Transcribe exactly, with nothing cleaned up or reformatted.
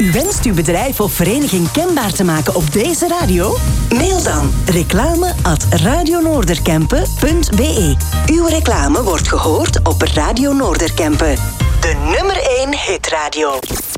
U wenst uw bedrijf of vereniging kenbaar te maken op deze radio? Mail dan reclame at radionoorderkempen punt be. Uw reclame wordt gehoord op Radio Noorderkempen. De nummer één hitradio.